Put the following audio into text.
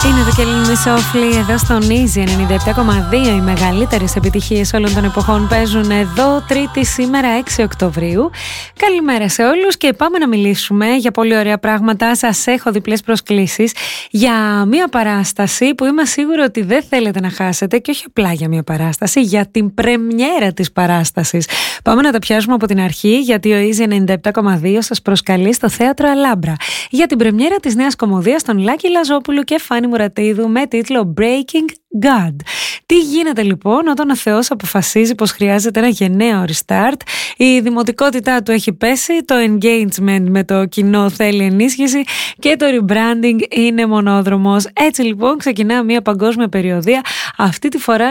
Είναι το Killing Me Softly εδώ στον Easy 97,2. Οι μεγαλύτερες επιτυχίες όλων των εποχών παίζουν εδώ, Τρίτη σήμερα 6 Οκτωβρίου. Καλημέρα σε όλους και πάμε να μιλήσουμε για πολύ ωραία πράγματα. Σας έχω διπλές προσκλήσεις για μια παράσταση που είμαι σίγουρη ότι δεν θέλετε να χάσετε, και όχι απλά για μια παράσταση, για την πρεμιέρα της παράστασης. Πάμε να τα πιάσουμε από την αρχή, γιατί ο Easy 97,2 σας προσκαλεί στο Θέατρο Αλάμπρα για την πρεμιέρα της νέας κομμωδίας των Λάκη Λαζόπουλου και Φάνη Μουρατίδου με τίτλο Breaking God. Τι γίνεται λοιπόν όταν ο Θεός αποφασίζει πως χρειάζεται ένα γενναίο restart, η δημοτικότητά του έχει πέσει, το engagement με το κοινό θέλει ενίσχυση και το rebranding είναι μονόδρομος. Έτσι λοιπόν ξεκινά μια παγκόσμια περιοδεία, αυτή τη φορά